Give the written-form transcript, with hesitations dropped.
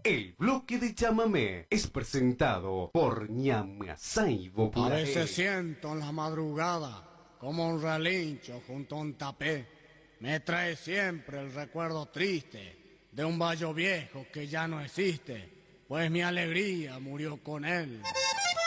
El bloque de chamamé es presentado por Ñamasai A Bobulaje. veces siento en la madrugada como un relincho junto a un tapé. Me trae siempre el recuerdo triste de un vallo viejo que ya no existe, pues mi alegría murió con él.